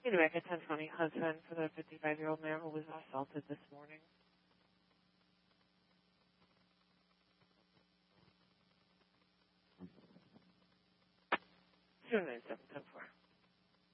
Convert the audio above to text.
You know, make a 1020 Hudson for the 55-year-old man who was assaulted this morning. 297-10-4.